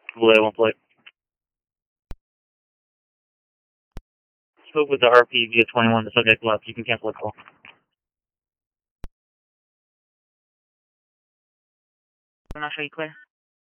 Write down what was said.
Blue A1 plate. Spoke with the RP via 21, the subject left. You can cancel the call. I'm not sure you clear.